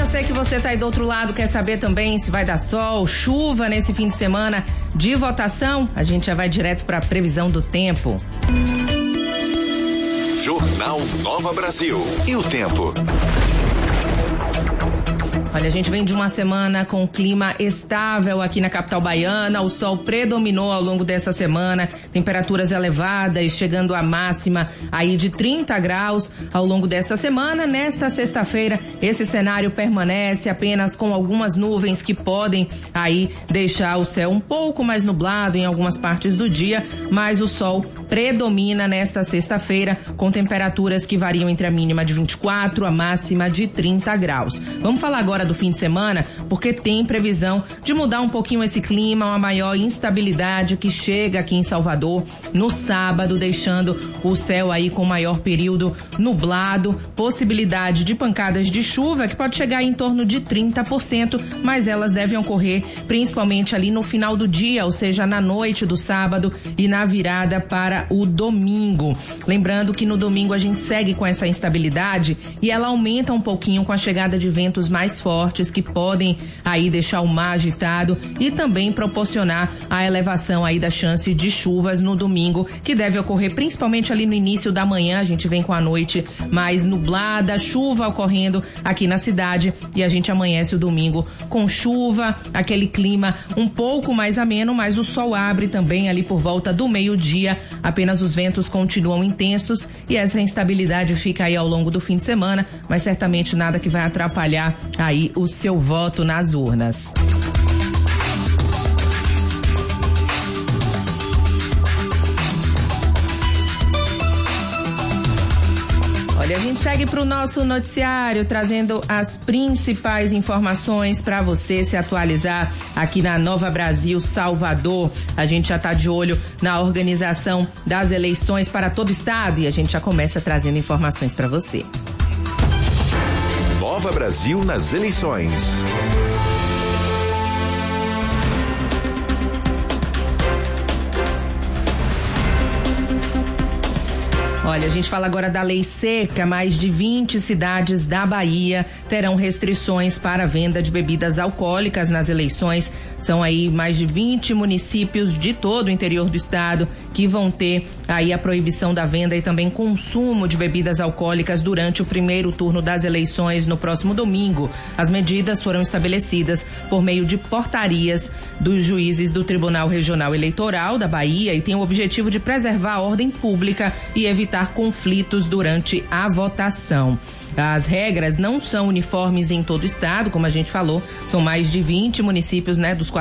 sei que você tá aí do outro lado, quer saber também se vai dar sol, chuva nesse fim de semana de votação. A gente já vai direto para a previsão do tempo. Jornal Nova Brasil. E o tempo? Olha, a gente vem de uma semana com clima estável aqui na capital baiana, o sol predominou ao longo dessa semana, temperaturas elevadas, chegando à máxima aí de 30 graus ao longo dessa semana. Nesta sexta-feira, esse cenário permanece apenas com algumas nuvens que podem aí deixar o céu um pouco mais nublado em algumas partes do dia, mas o sol predomina nesta sexta-feira com temperaturas que variam entre a mínima de 24, a máxima de 30 graus. Vamos falar agora do fim de semana, porque tem previsão de mudar um pouquinho esse clima, uma maior instabilidade que chega aqui em Salvador no sábado, deixando o céu aí com maior período nublado, possibilidade de pancadas de chuva que pode chegar em torno de 30%, mas elas devem ocorrer principalmente ali no final do dia, ou seja, na noite do sábado e na virada para o domingo. Lembrando que no domingo a gente segue com essa instabilidade e ela aumenta um pouquinho com a chegada de ventos mais fortes que podem aí deixar o mar agitado e também proporcionar a elevação aí da chance de chuvas no domingo, que deve ocorrer principalmente ali no início da manhã. A gente vem com a noite mais nublada, chuva ocorrendo aqui na cidade e a gente amanhece o domingo com chuva, aquele clima um pouco mais ameno, mas o sol abre também ali por volta do meio-dia, apenas os ventos continuam intensos e essa instabilidade fica aí ao longo do fim de semana, mas certamente nada que vai atrapalhar aí o seu voto nas urnas. Olha, a gente segue para o nosso noticiário trazendo as principais informações para você se atualizar aqui na Nova Brasil Salvador. A gente já está de olho na organização das eleições para todo o estado e a gente já começa trazendo informações para você. Nova Brasil nas eleições. Olha, a gente fala agora da lei seca. Mais de 20 cidades da Bahia terão restrições para a venda de bebidas alcoólicas nas eleições. São aí mais de 20 municípios de todo o interior do estado que vão ter aí a proibição da venda e também consumo de bebidas alcoólicas durante o primeiro turno das eleições no próximo domingo. As medidas foram estabelecidas por meio de portarias dos juízes do Tribunal Regional Eleitoral da Bahia e tem o objetivo de preservar a ordem pública e evitar conflitos durante a votação. As regras não são uniformes em todo o estado, como a gente falou, são mais de 20 municípios, né, dos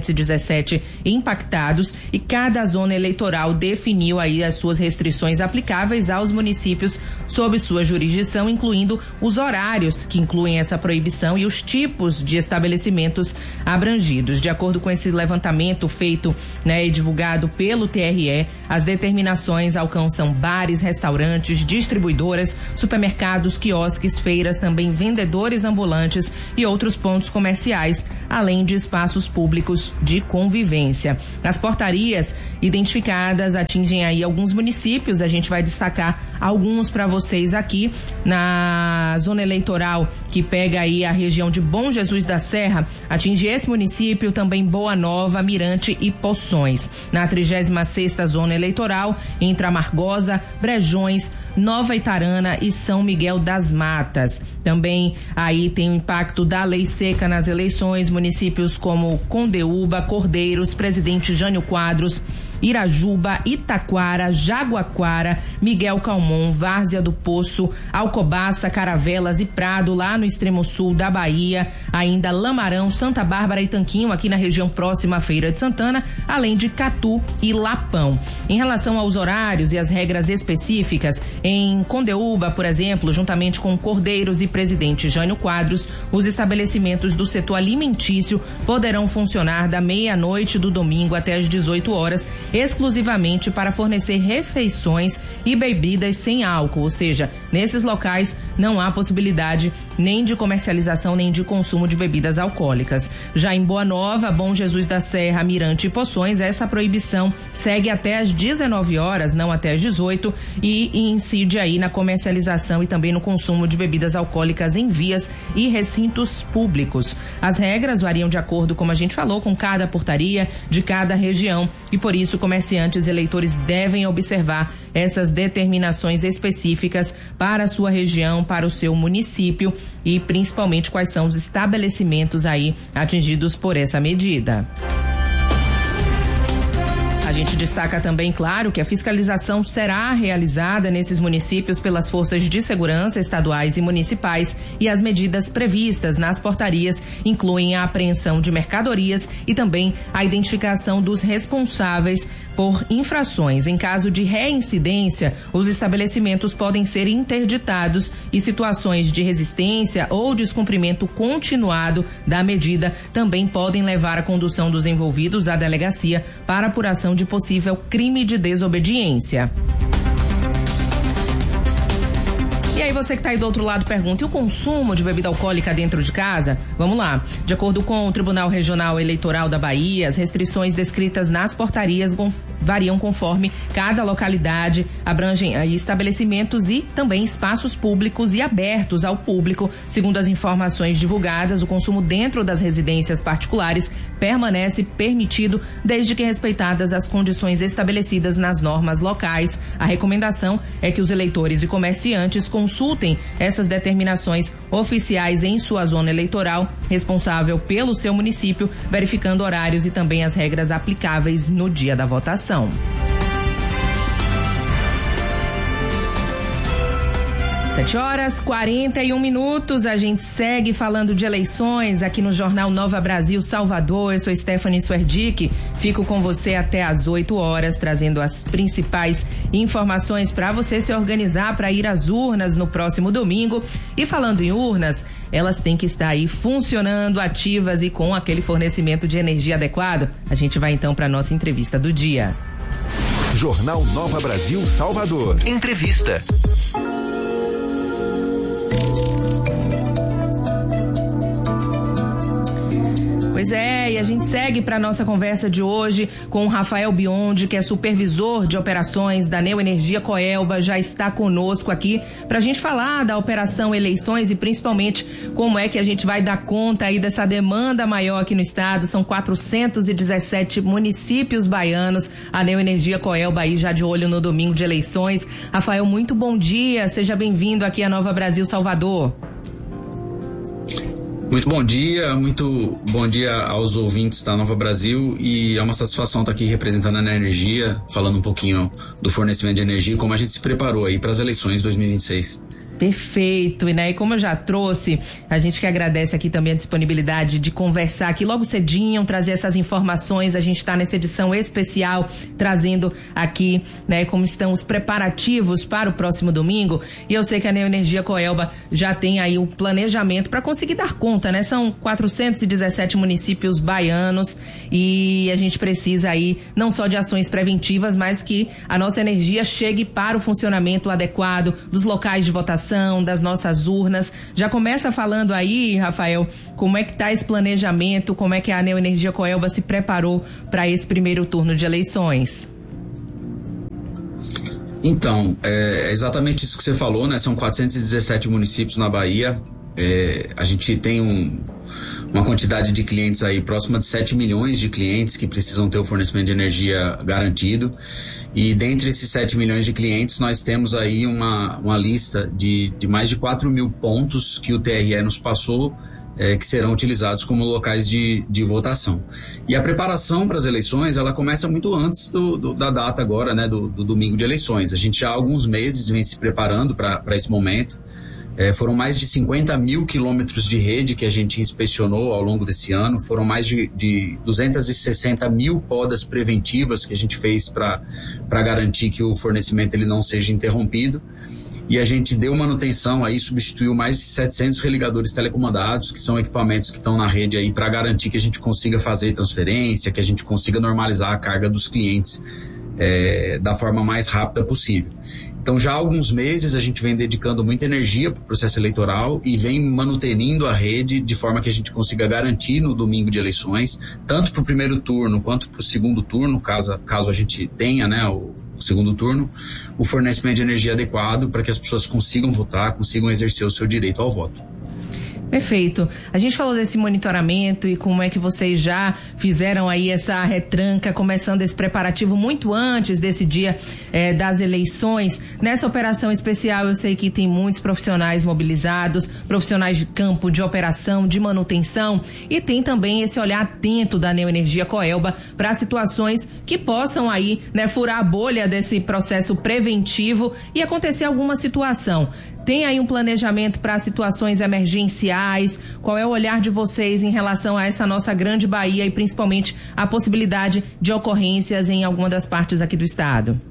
417 impactados, e cada zona eleitoral definiu aí as suas restrições aplicáveis aos municípios sob sua jurisdição, incluindo os horários que incluem essa proibição e os tipos de estabelecimentos abrangidos. De acordo com esse levantamento feito, né, e divulgado pelo TRE, as determinações alcançam bares, restaurantes, distribuidoras, supermercados, quiosques, feiras, também vendedores ambulantes e outros pontos comerciais, além de espaços públicos de convivência. As portarias identificadas atingem aí alguns municípios, a gente vai destacar alguns para vocês aqui. Na zona eleitoral que pega aí a região de Bom Jesus da Serra, atinge esse município, também Boa Nova, Mirante e Poções. Na 36ª zona eleitoral, entre Amargosa, Brejões, Nova Itarana e São Miguel das Matas. Também aí tem o impacto da lei seca nas eleições, municípios como Condeúba, Cordeiros, Presidente Jânio Quadros, Irajuba, Itaquara, Jaguaquara, Miguel Calmon, Várzea do Poço, Alcobaça, Caravelas e Prado, lá no extremo sul da Bahia, ainda Lamarão, Santa Bárbara e Tanquinho, aqui na região próxima à Feira de Santana, além de Catu e Lapão. Em relação aos horários e as regras específicas, em Condeúba, por exemplo, juntamente com Cordeiros e Presidente Jânio Quadros, os estabelecimentos do setor alimentício poderão funcionar da meia-noite do domingo até às 18 horas, exclusivamente para fornecer refeições e bebidas sem álcool, ou seja, nesses locais não há possibilidade nem de comercialização nem de consumo de bebidas alcoólicas. Já em Boa Nova, Bom Jesus da Serra, Mirante e Poções, essa proibição segue até às 19 horas, não até às 18, e incide aí na comercialização e também no consumo de bebidas alcoólicas em vias e recintos públicos. As regras variam de acordo, como a gente falou, com cada portaria de cada região e por isso comerciantes e eleitores devem observar essas determinações específicas para a sua região, para o seu município e principalmente quais são os estabelecimentos aí atingidos por essa medida. A gente destaca também, claro, que a fiscalização será realizada nesses municípios pelas forças de segurança estaduais e municipais e as medidas previstas nas portarias incluem a apreensão de mercadorias e também a identificação dos responsáveis por infrações. Em caso de reincidência, os estabelecimentos podem ser interditados e situações de resistência ou descumprimento continuado da medida também podem levar a condução dos envolvidos à delegacia para apuração de possível crime de desobediência. E aí você que está aí do outro lado pergunta, e o consumo de bebida alcoólica dentro de casa? Vamos lá. De acordo com o Tribunal Regional Eleitoral da Bahia, as restrições descritas nas portarias variam conforme cada localidade, abrangem aí estabelecimentos e também espaços públicos e abertos ao público. Segundo as informações divulgadas, o consumo dentro das residências particulares permanece permitido desde que respeitadas as condições estabelecidas nas normas locais. A recomendação é que os eleitores e comerciantes consultem essas determinações oficiais em sua zona eleitoral, responsável pelo seu município, verificando horários e também as regras aplicáveis no dia da votação. 7h41, a gente segue falando de eleições aqui no Jornal Nova Brasil Salvador. Eu sou Stephanie Swerdick, fico com você até às 8 horas, trazendo as principais informações para você se organizar para ir às urnas no próximo domingo. E falando em urnas, elas têm que estar aí funcionando, ativas e com aquele fornecimento de energia adequado. A gente vai então para a nossa entrevista do dia. Jornal Nova Brasil Salvador. Entrevista. Pois é, e a gente segue para a nossa conversa de hoje com o Rafael Biondi, que é supervisor de operações da Neoenergia Coelba, já está conosco aqui para a gente falar da operação eleições e principalmente como é que a gente vai dar conta aí dessa demanda maior aqui no estado. São 417 municípios baianos, a Neoenergia Coelba aí já de olho no domingo de eleições. Rafael, muito bom dia, seja bem-vindo aqui à Nova Brasil Salvador. Muito bom dia aos ouvintes da Nova Brasil, e é uma satisfação estar aqui representando a Neoenergia, falando um pouquinho do fornecimento de energia e como a gente se preparou aí para as eleições 2026. Perfeito, né? E como eu já trouxe, a gente que agradece aqui também a disponibilidade de conversar aqui logo cedinho, trazer essas informações. A gente está nessa edição especial trazendo aqui, né, como estão os preparativos para o próximo domingo. E eu sei que a Neoenergia Coelba já tem aí o planejamento para conseguir dar conta, né? São 417 municípios baianos e a gente precisa aí não só de ações preventivas, mas que a nossa energia chegue para o funcionamento adequado dos locais de votação, das nossas urnas. Já começa falando aí, Rafael, como é que está esse planejamento, como é que a Neoenergia Coelba se preparou para esse primeiro turno de eleições? Então, é exatamente isso que você falou, né? São 417 municípios na Bahia. A gente tem uma quantidade de clientes aí próxima de 7 milhões de clientes que precisam ter o fornecimento de energia garantido. E dentre esses 7 milhões de clientes, nós temos aí uma lista de mais de 4 mil pontos que o TRE nos passou, que serão utilizados como locais de votação. E a preparação para as eleições, ela começa muito antes da data agora, né, do domingo de eleições. A gente já há alguns meses vem se preparando para esse momento. Foram mais de 50 mil quilômetros de rede que a gente inspecionou ao longo desse ano, foram mais de 260 mil podas preventivas que a gente fez para garantir que o fornecimento ele não seja interrompido, e a gente deu manutenção aí, substituiu mais de 700 religadores telecomandados, que são equipamentos que estão na rede aí para garantir que a gente consiga fazer transferência, que a gente consiga normalizar a carga dos clientes da forma mais rápida possível. Então, já há alguns meses a gente vem dedicando muita energia para o processo eleitoral e vem manutenindo a rede de forma que a gente consiga garantir no domingo de eleições, tanto para o primeiro turno quanto para o segundo turno, caso a gente tenha, né, o segundo turno, o fornecimento de energia adequado para que as pessoas consigam votar, consigam exercer o seu direito ao voto. Perfeito. A gente falou desse monitoramento e como é que vocês já fizeram aí essa retranca, começando esse preparativo muito antes desse dia das eleições. Nessa operação especial, eu sei que tem muitos profissionais mobilizados, profissionais de campo, de operação, de manutenção, e tem também esse olhar atento da Neoenergia Coelba para situações que possam aí, né, furar a bolha desse processo preventivo e acontecer alguma situação. Tem aí um planejamento para situações emergenciais? Qual é o olhar de vocês em relação a essa nossa grande Bahia e principalmente a possibilidade de ocorrências em alguma das partes aqui do estado?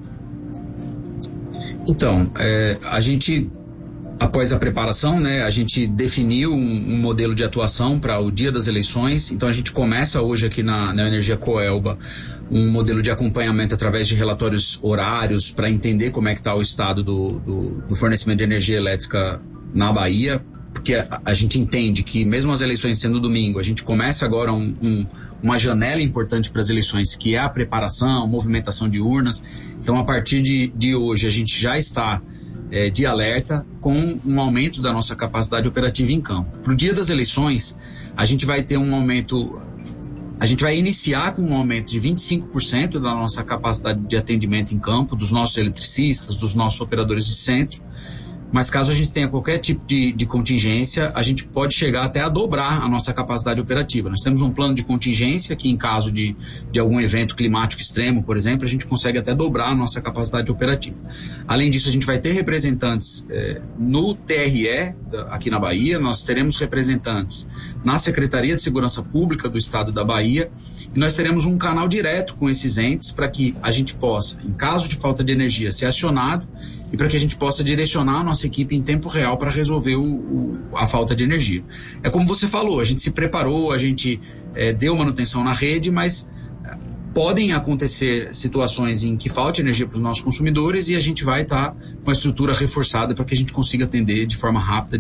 Então, a gente, após a preparação, né, a gente definiu um modelo de atuação para o dia das eleições. Então a gente começa hoje aqui na Neoenergia Coelba um modelo de acompanhamento através de relatórios horários para entender como é que está o estado do fornecimento de energia elétrica na Bahia, porque a gente entende que mesmo as eleições sendo domingo, a gente começa agora uma janela importante para as eleições, que é a preparação, movimentação de urnas. Então, a partir de hoje, a gente já está de alerta com um aumento da nossa capacidade operativa em campo. Para o dia das eleições, a gente vai ter um aumento. A gente vai iniciar com um aumento de 25% da nossa capacidade de atendimento em campo, dos nossos eletricistas, dos nossos operadores de centro. Mas caso a gente tenha qualquer tipo de contingência, a gente pode chegar até a dobrar a nossa capacidade operativa. Nós temos um plano de contingência que, em caso de algum evento climático extremo, por exemplo, a gente consegue até dobrar a nossa capacidade operativa. Além disso, a gente vai ter representantes no TRE, aqui na Bahia, nós teremos representantes na Secretaria de Segurança Pública do Estado da Bahia, e nós teremos um canal direto com esses entes para que a gente possa, em caso de falta de energia, ser acionado e para que a gente possa direcionar a nossa equipe em tempo real para resolver a falta de energia. É como você falou, a gente se preparou, a gente deu manutenção na rede, mas podem acontecer situações em que falte energia para os nossos consumidores e a gente vai estar com a estrutura reforçada para que a gente consiga atender de forma rápida,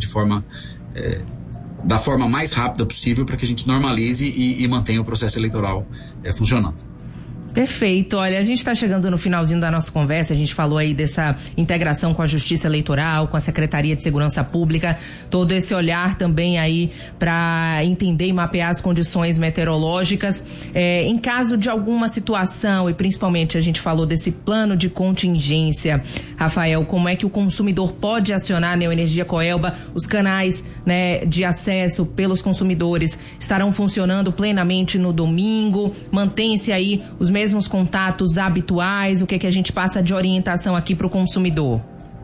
da forma mais rápida possível, para que a gente normalize e mantenha o processo eleitoral funcionando. Perfeito. Olha, a gente está chegando no finalzinho da nossa conversa, a gente falou aí dessa integração com a Justiça Eleitoral, com a Secretaria de Segurança Pública, todo esse olhar também aí para entender e mapear as condições meteorológicas. Em caso de alguma situação, e principalmente a gente falou desse plano de contingência, Rafael, como é que o consumidor pode acionar a Neoenergia Coelba? Os canais, né, de acesso pelos consumidores estarão funcionando plenamente no domingo? Mantém-se aí os mesmos contatos habituais? O que a gente passa de orientação aqui para o consumidor?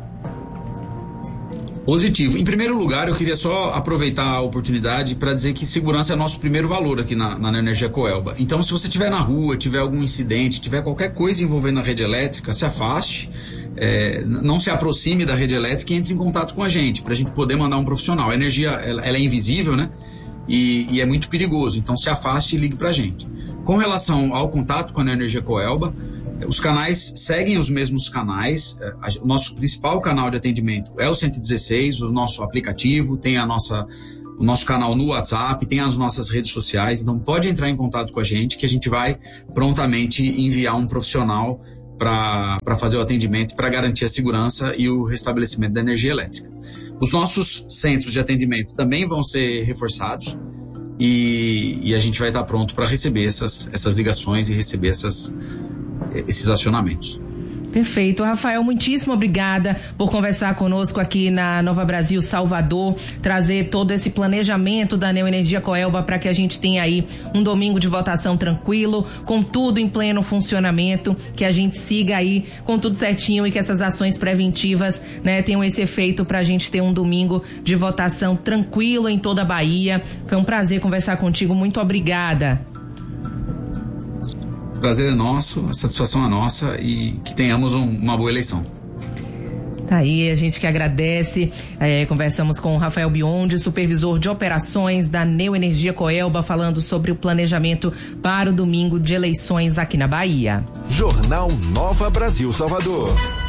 Positivo. Em primeiro lugar, eu queria só aproveitar a oportunidade para dizer que segurança é nosso primeiro valor aqui na Energia Coelba. Então, se você estiver na rua, tiver algum incidente, tiver qualquer coisa envolvendo a rede elétrica, se afaste, não se aproxime da rede elétrica e entre em contato com a gente, para a gente poder mandar um profissional. A energia, ela é invisível, né? E é muito perigoso, então se afaste e ligue para a gente. Com relação ao contato com a Neoenergia Coelba, os canais seguem os mesmos canais. O nosso principal canal de atendimento é o 116, o nosso aplicativo, tem o nosso canal no WhatsApp, tem as nossas redes sociais, então pode entrar em contato com a gente que a gente vai prontamente enviar um profissional para fazer o atendimento, para garantir a segurança e o restabelecimento da energia elétrica. Os nossos centros de atendimento também vão ser reforçados e a gente vai estar pronto para receber essas ligações e receber esses acionamentos. Perfeito. Rafael, muitíssimo obrigada por conversar conosco aqui na Nova Brasil Salvador, trazer todo esse planejamento da Neoenergia Coelba para que a gente tenha aí um domingo de votação tranquilo, com tudo em pleno funcionamento, que a gente siga aí com tudo certinho e que essas ações preventivas, né, tenham esse efeito para a gente ter um domingo de votação tranquilo em toda a Bahia. Foi um prazer conversar contigo. Muito obrigada. O prazer é nosso, a satisfação é nossa e que tenhamos uma boa eleição. Tá aí, a gente que agradece. Conversamos com o Rafael Biondi, supervisor de operações da Neoenergia Coelba, falando sobre o planejamento para o domingo de eleições aqui na Bahia. Jornal Nova Brasil Salvador.